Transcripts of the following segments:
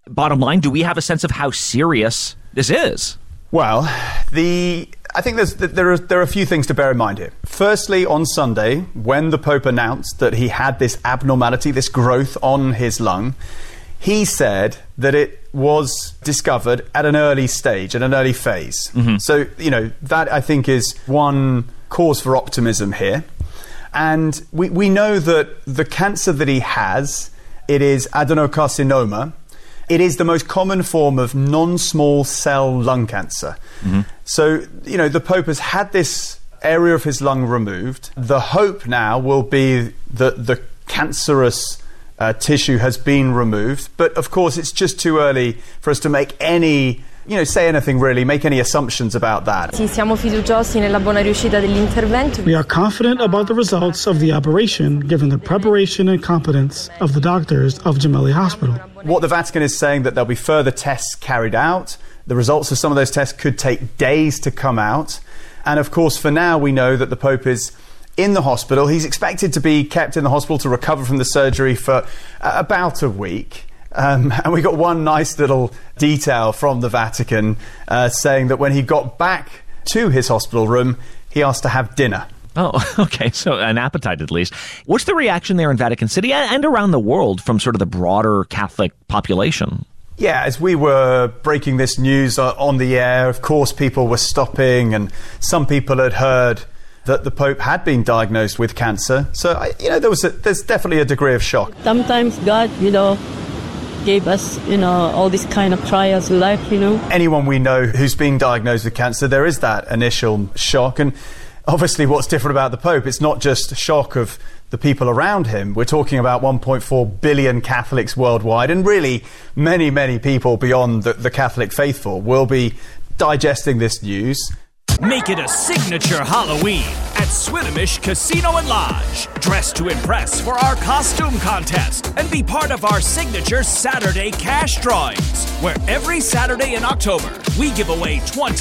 bottom line, do we have a sense of how serious this is? Well, I think there are a few things to bear in mind here. Firstly, on Sunday, when the Pope announced that he had this abnormality, this growth on his lung, he said that it was discovered at an early stage, at an early phase. Mm-hmm. So, that I think is one cause for optimism here. And we know that the cancer that he has, it is adenocarcinoma. It is the most common form of non-small cell lung cancer. Mm-hmm. So, the Pope has had this area of his lung removed. The hope now will be that the cancerous tissue has been removed. But, of course, it's just too early for us to make any, say anything really, make any assumptions about that. We are confident about the results of the operation, given the preparation and competence of the doctors of Gemelli Hospital. What the Vatican is saying that there'll be further tests carried out. The results of some of those tests could take days to come out. And of course, for now, we know that the Pope is in the hospital. He's expected to be kept in the hospital to recover from the surgery for about a week. And we got one nice little detail from the Vatican saying that when he got back to his hospital room, he asked to have dinner. Oh, okay. So an appetite, at least. What's the reaction there in Vatican City and around the world from sort of the broader Catholic population? Yeah, as we were breaking this news on the air, of course, people were stopping, and some people had heard that the Pope had been diagnosed with cancer. So, there's definitely a degree of shock. Sometimes God, gave us, all these kind of trials in life, Anyone we know who's been diagnosed with cancer, there is that initial shock. And obviously what's different about the Pope, it's not just shock of the people around him. We're talking about 1.4 billion Catholics worldwide, and really many, many people beyond the Catholic faithful will be digesting this news. Make it a signature Halloween at Swinomish Casino and Lodge. Dress to impress for our costume contest and be part of our signature Saturday cash drawings, where every Saturday in October we give away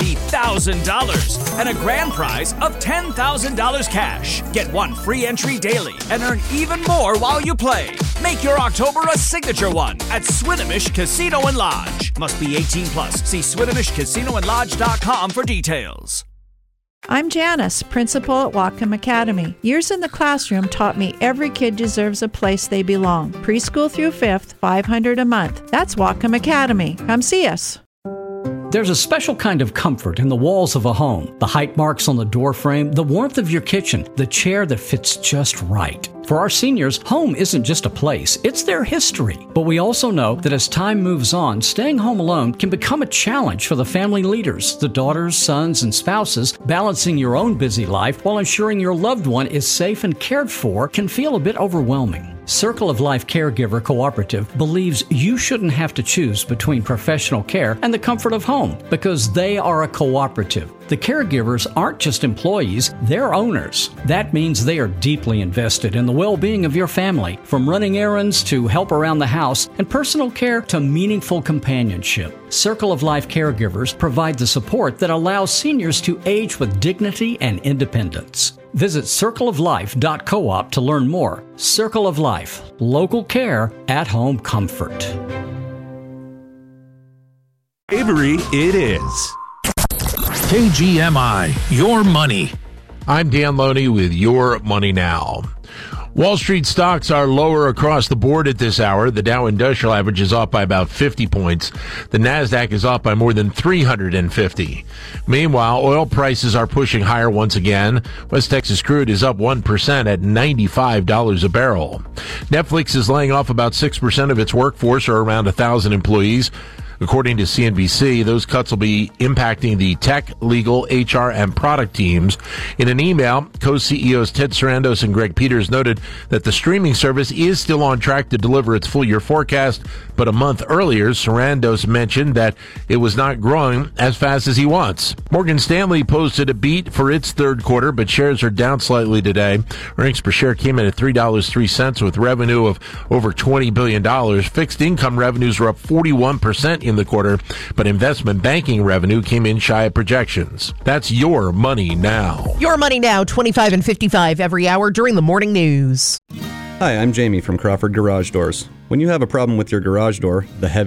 $20,000 and a grand prize of $10,000 cash. Get one free entry daily and earn even more while you play. Make your October a signature one at Swinomish Casino and Lodge. Must be 18 plus. See SwinomishCasinoandLodge.com for details. I'm Janice, principal at Whatcom Academy. Years in the classroom taught me every kid deserves a place they belong. Preschool through 5th, $500 a month. That's Whatcom Academy. Come see us. There's a special kind of comfort in the walls of a home. The height marks on the door frame, the warmth of your kitchen, the chair that fits just right. For our seniors, home isn't just a place, it's their history. But we also know that as time moves on, staying home alone can become a challenge for the family leaders, the daughters, sons, and spouses. Balancing your own busy life while ensuring your loved one is safe and cared for can feel a bit overwhelming. Circle of Life Caregiver Cooperative believes you shouldn't have to choose between professional care and the comfort of home because they are a cooperative. The caregivers aren't just employees, they're owners. That means they are deeply invested in the well-being of your family, from running errands to help around the house and personal care to meaningful companionship. Circle of Life Caregivers provide the support that allows seniors to age with dignity and independence. Visit circleoflife.coop to learn more. Circle of Life, local care, at-home comfort. Avery it is. KGMI, Your Money. I'm Dan Loney with Your Money Now. Wall Street stocks are lower across the board at this hour. The Dow Industrial Average is off by about 50 points. The NASDAQ is off by more than 350. Meanwhile, oil prices are pushing higher once again. West Texas crude is up 1% at $95 a barrel. Netflix is laying off about 6% of its workforce, or around 1,000 employees. According to CNBC, those cuts will be impacting the tech, legal, HR, and product teams. In an email, co-CEOs Ted Sarandos and Greg Peters noted that the streaming service is still on track to deliver its full-year forecast, but a month earlier, Sarandos mentioned that it was not growing as fast as he wants. Morgan Stanley posted a beat for its third quarter, but shares are down slightly today. Earnings per share came in at $3.03 with revenue of over $20 billion. Fixed income revenues were up 41% in the quarter, but investment banking revenue came in shy of projections. That's Your Money Now. Your Money Now, 25 and 55 every hour during the morning news. Hi, I'm Jamie from Crawford Garage Doors. When you have a problem with your garage door, the heavy